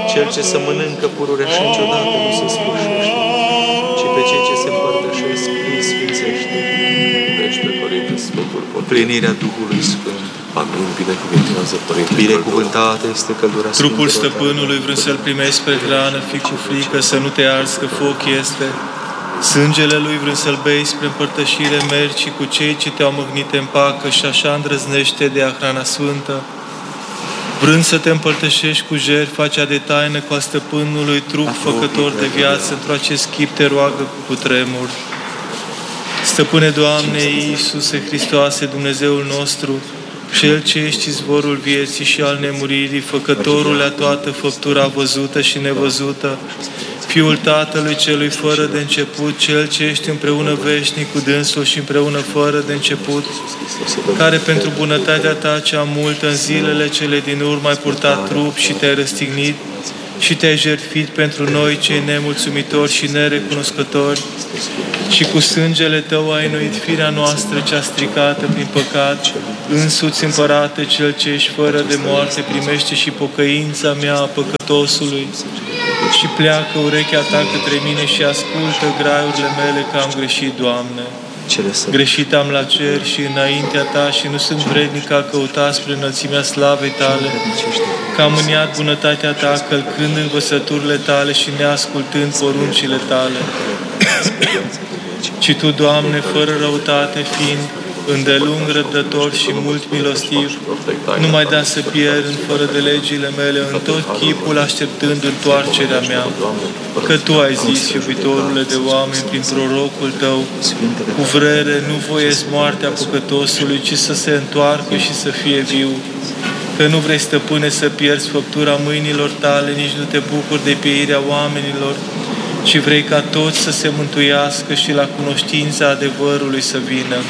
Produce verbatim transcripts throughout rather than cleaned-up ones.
cel ce se mănâncă pururea și niciodată nu se sfârșește, ci pe cei ce se împărtășesc îi sfințește. Iubește, Părinte Sfântul Potir. Plinirea Duhului Sfânt. Amin. Binecuvintează, Părinte. Binecuvântată este căldura Sfântelor. Trupul stăpânului vrând să-l primești spre hrană, fii cu frică să nu te arzi, că foc este. Sângele lui vrând să-l bei spre împărtășire, mergi și cu cei ce te-au măgnit în pacă și așa îndrăznește de a hrana sfântă. Vrând să te împărtășești cu jertfa cea de taină cu a stăpânului, trup făcător de viață, într-o acest chip te roagă cu tremur. Stăpâne Doamne Iisuse Hristoase, Dumnezeul nostru, Cel ce ești izvorul vieții și al nemuririi, Făcătorul la toată făptura văzută și nevăzută, Fiul Tatălui Celui fără de început, Cel ce ești împreună veșnic cu Dânsul și împreună fără de început, care pentru bunătatea Ta cea multă în zilele cele din urmă ai purtat trup și te-ai răstignit și te-ai jertfit pentru noi cei nemulțumitori și nerecunoscători și cu sângele Tău ai înnoit firea noastră cea stricată prin păcat. Însuți, Împărate, Cel ce ești fără de moarte, primește și pocăința mea a păcătosului și pleacă urechea Ta către mine și ascultă graiurile mele că am greșit, Doamne. Greșit am la cer și înaintea Ta și nu sunt vrednic a căuta spre înălțimea slavei Tale, că am mâniat bunătatea Ta, călcând învățăturile Tale și neascultând poruncile Tale. Ci Tu, Doamne, fără răutate fiind, îndelung răbdător și mult milostiv, nu mai da să pierd în fără de legile mele, în tot chipul așteptând întoarcerea mea. Că Tu ai zis, iubitorule de oameni, prin prorocul Tău, cu vrere nu voiesc moartea păcătosului, ci să se întoarcă și să fie viu. Că nu vrei, Stăpâne, să pierzi făptura mâinilor Tale, nici nu te bucuri de pieirea oamenilor, ci vrei ca toți să se mântuiască și la cunoștința adevărului să vină.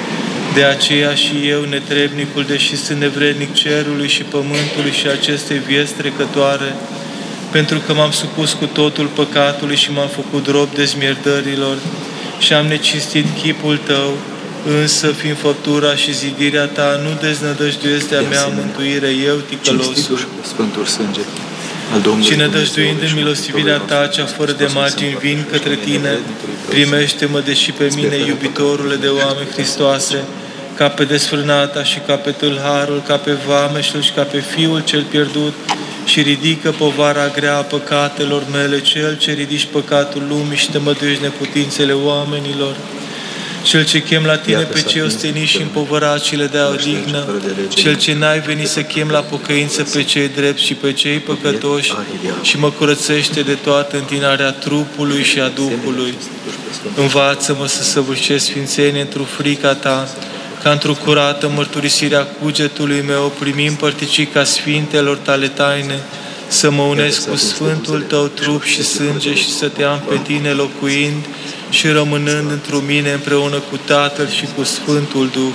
De aceea și eu, netrebnicul, deși sunt nevrednic cerului și pământului și acestei vieți trecătoare, pentru că m-am supus cu totul păcatului și m-am făcut rob dezmierdărilor și am necistit chipul Tău, însă, fiind făptura și zidirea Ta, nu deznădăjduiesc de-a mea mântuire, eu, ticălosul. Sfântul Sânge. Și nădăjduind în milostivirea Ta, cea fără de margini, vin către Tine, primește-mă, deși pe mine, iubitorule de oameni Hristoase, ca pe desfrânata și ca pe tâlharul, ca pe vameșul și ca pe fiul cel pierdut, și ridică povara grea a păcatelor mele, Cel ce ridici păcatul lumii și tămăduiești neputințele oamenilor, Cel ce chem la Tine pe cei osteniți și împovărați și le dai odihnă, Cel ce n-ai venit să chem la pocăință pe cei drepți și pe cei păcătoși și mă curățește de toată întinarea trupului și a Duhului. Învață-mă să săvârșesc sfințenie într-o frica Ta, ca într-o curată mărturisirea cugetului meu, primim părticica sfintelor Tale taine, să mă unesc cu Sfântul Tău trup și sânge și să Te am pe Tine locuind și rămânând într-o mine împreună cu Tatăl și cu Sfântul Duh.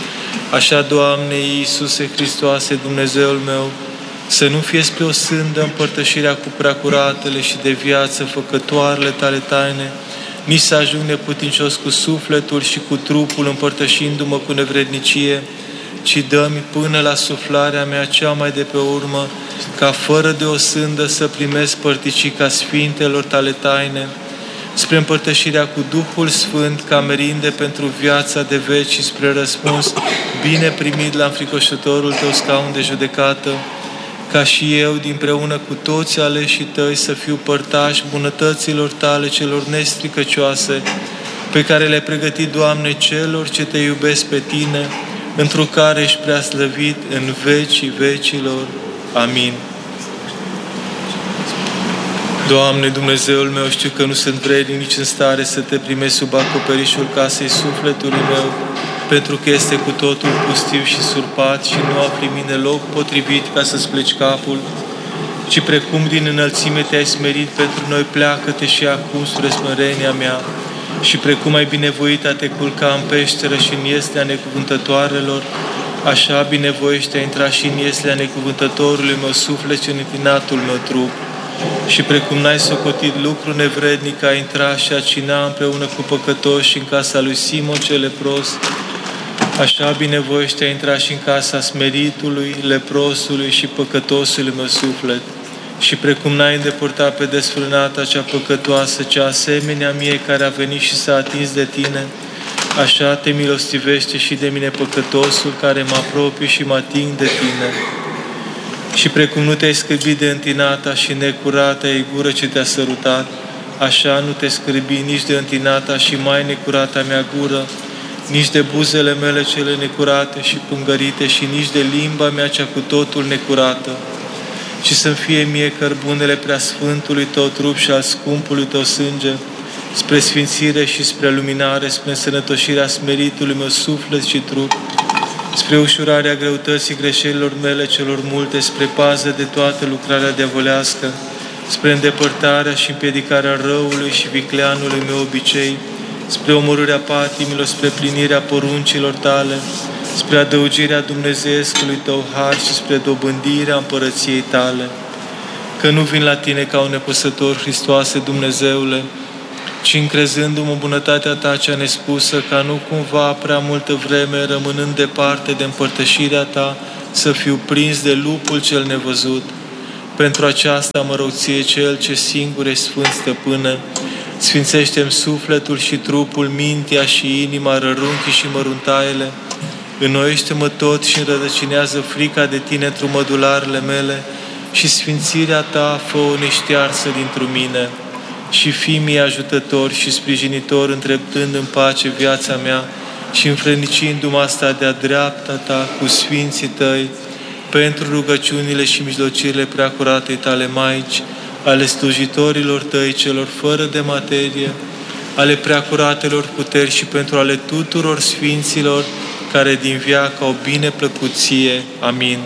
Așa, Doamne Iisuse Hristoase, Dumnezeul meu, să nu fie spre o sândă împărtășirea cu preacuratele și de viață făcătoarele Tale taine, nici să ajung neputincios cu sufletul și cu trupul împărtășindu-mă cu nevrednicie, ci dă-mi până la suflarea mea cea mai de pe urmă, ca fără de o sândă să primesc părticica sfintelor Tale taine, spre împărtășirea cu Duhul Sfânt, ca merinde pentru viața de veci și spre răspuns bine primit la înfricoșătorul Tău scaun de judecată, ca și eu, dinpreună cu toți aleșii Tăi, să fiu părtaș bunătăților Tale celor nestricăcioase, pe care le-ai pregătit, Doamne, celor ce Te iubesc pe Tine, într-o care ești prea slăvit în vecii vecilor. Amin. Doamne, Dumnezeul meu, știu că nu sunt vrednic nici în stare să Te primesc sub acoperișul casei sufletului meu, pentru că este cu totul pustiu și surpat și nu afli mine loc potrivit ca să-ți pleci capul, ci precum din înălțime Te-ai smerit pentru noi, pleacă-te și acum spre smărenia mea, și precum ai binevoit a Te culca în peșteră și în ieslea necuvântătoarelor, așa binevoiește a intra și în ieslea necuvântătorului meu suflet și în întinatul meu trup. Și precum n-ai socotit lucru nevrednic a intra și a cina împreună cu păcătoși în casa lui Simon cel lepros, așa binevoiește a intra și în casa smeritului, leprosului și păcătosului meu suflet. Și precum n-ai îndepărtat pe desfrânata cea păcătoasă, cea asemenea mie care a venit și s-a atins de tine, așa te milostivește și de mine păcătosul care mă apropie și mă ating de tine. Și precum nu te-ai scârbit de întinata și necurata ei gură ce te-a sărutat, așa nu te scârbi nici de întinata și mai necurata mea gură, nici de buzele mele cele necurate și pângărite și nici de limba mea cea cu totul necurată. Și să-mi fie mie cărbunele preasfântului Tău trup și al scumpului Tău sânge, spre sfințire și spre luminare, spre însănătoșirea smeritului meu suflet și trup, spre ușurarea greutății greșelilor mele celor multe, spre pază de toată lucrarea diavolească, spre îndepărtarea și împiedicarea răului și vicleanului meu obicei, spre omorârea patimilor, spre plinirea poruncilor Tale, spre adăugirea Dumnezeescului Tău har și spre dobândirea împărăției Tale. Că nu vin la Tine ca un nepăsător, Hristoase Dumnezeule, ci încrezându-mă în bunătatea Ta cea nespusă, ca nu cumva prea multă vreme, rămânând departe de împărtășirea Ta, să fiu prins de lupul cel nevăzut. Pentru aceasta mă rog Ție, Cel ce singur ești Sfânt Stăpâne, sfințește-mi sufletul și trupul, mintea și inima, rărunchii și măruntaiele, înnoiește-mă tot și înrădăcinează frica de Tine într-o mădularele mele și sfințirea Ta fă-o neștearsă dintr-o mine și fii mie ajutător și sprijinitor, îndreptând în pace viața mea și înfrănicindu-mă asta de-a dreapta Ta cu sfinții Tăi, pentru rugăciunile și mijlocirile preacuratei Tale Maici, ale slujitorilor Tăi celor fără de materie, ale preacuratelor puteri și pentru ale tuturor sfinților care din veac au bine plăcut Ție. Amin.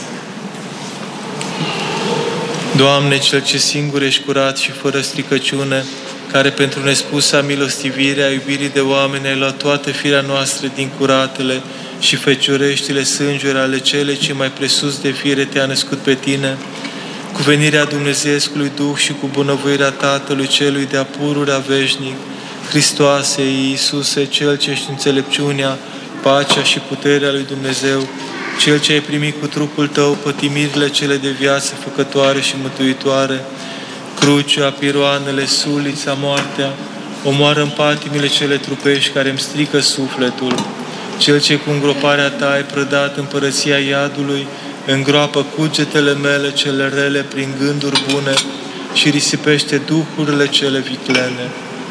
Doamne, Cel ce singur ești curat și fără stricăciune, care pentru nespusa milostivire a iubirii de oameni ai luat toată firea noastră din curatele și fecioreștile sângeri ale cele ce mai presus de fire te-a născut pe Tine, cu venirea Dumnezeescului Duh și cu bunăvoirea Tatălui Celui de-a pururea veșnic, Hristoase, Iisuse, Cel ce ești înțelepciunea, pacea și puterea lui Dumnezeu, Cel ce ai primit cu trupul Tău pătimirile cele de viață făcătoare și mântuitoare, crucea, piroanele, sulița, moartea, omoară în patimile cele trupești care îmi strică sufletul, Cel ce cu îngroparea Ta ai prădat împărăția iadului, îngroapă cugetele mele cele rele prin gânduri bune și risipește duhurile cele viclene.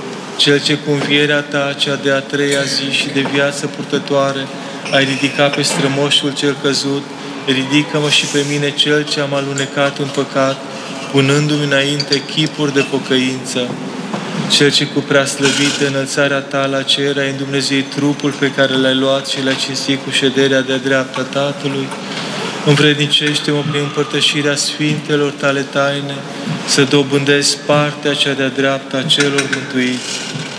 Cel ce cu învierea Ta, cea de-a treia zi și de viață purtătoare, ai ridicat pe strămoșul cel căzut, ridică-mă și pe mine cel ce am alunecat în păcat, punându-mi înainte chipuri de pocăință. Cel ce cu prea slăvit de înălțarea Ta la cer ai îndumnezeit trupul pe care l-ai luat și l-ai cinstit cu șederea de-a dreapta Tatălui, învrednicește-mă prin împărtășirea sfintelor Tale taine, să dobândesc partea cea de-a dreapta a celor mântuiți.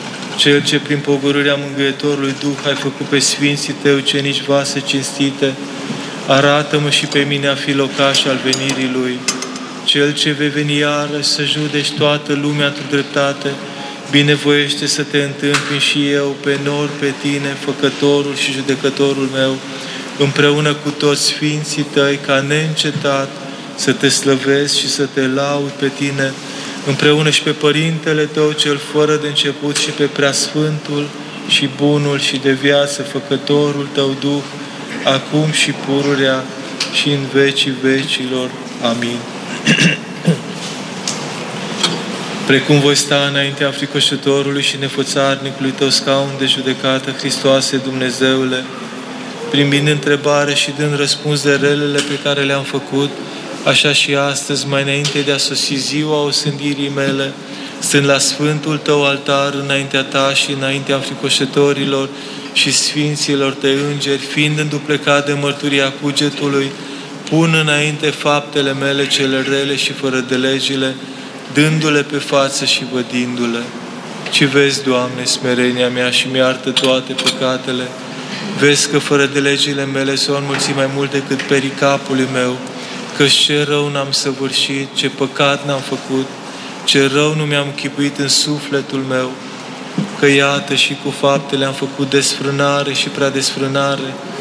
Cel ce prin pogorârea Mângâietorului Duh ai făcut pe sfinții Tăi ucenici vase cinstite, arată-mă și pe mine a fi locaș al venirii Lui. Cel ce vei veni iarăși să judeci toată lumea într-o dreptate, binevoiește să Te întâmpin și eu pe nor pe Tine, Făcătorul și Judecătorul meu, împreună cu toți sfinții Tăi, ca neîncetat să Te slăvesc și să Te laud pe Tine, împreună și pe Părintele Tău cel fără de început și pe Preasfântul și Bunul și de viață Făcătorul Tău Duh, acum și pururea și în vecii vecilor. Amin. Precum voi sta înaintea înfricoșătorului și nefățarnicului Tău scaun de judecată, Hristoase Dumnezeule, primind întrebare și dând răspuns de relele pe care le-am făcut, așa și astăzi, mai înainte de a sosi ziua osândirii mele, stând la Sfântul Tău altar, înaintea Ta și înaintea înfricoșătorilor și sfinților Tăi îngeri, fiind înduplecat de mărturia cugetului, pun înainte faptele mele cele rele și fără de legile, dându-le pe față și vădindu-le. Ci vezi, Doamne, smerenia mea și mi-artă toate păcatele. Vezi că fără de legile mele s-au înmulțit mai mult decât pericapului meu, că ce rău n-am săvârșit, ce păcat n-am făcut, ce rău nu mi-am chipuit în sufletul meu, că iată și cu faptele am făcut desfrânare și prea desfrânare,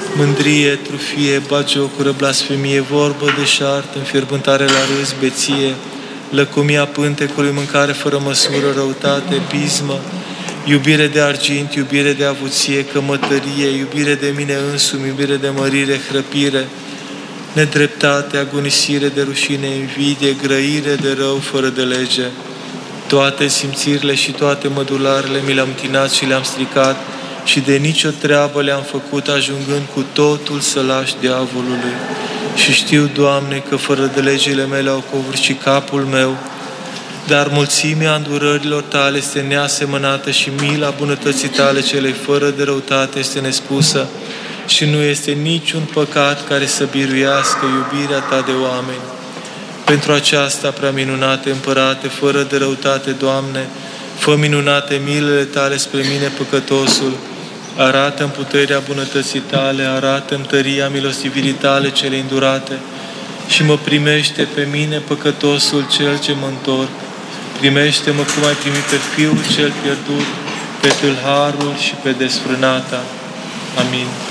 mândrie, trufie, bagiocură, blasfemie, vorbă deșartă, înfierbântare la râs, beție, lăcomia pântecului, mâncare fără măsură, răutate, pismă, iubire de argint, iubire de avuție, cămătărie, iubire de mine însumi, iubire de mărire, hrăpire, nedreptate, agonisire de rușine, invidie, grăire de rău fără de lege. Toate simțirile și toate mădularele mi le-am tinat și le-am stricat și de nicio treabă le-am făcut, ajungând cu totul sălaș diavolului. Și știu, Doamne, că fără de legile mele au covârșit capul meu, dar mulțimea îndurărilor Tale este neasemănată și mila bunătății Tale celei fără de răutate este nespusă și nu este niciun păcat care să biruiască iubirea Ta de oameni. Pentru aceasta, prea minunate Împărate, fără de răutate, Doamne, fă minunate milele Tale spre mine, păcătosul, arată-mi puterea bunătății Tale, arată-mi tăria milostivirii Tale cele îndurate și mă primește pe mine, păcătosul cel ce mă întorc. Primește-mă cum ai primit pe Fiul cel pierdut, pe tâlharul și pe desfrânata. Amin.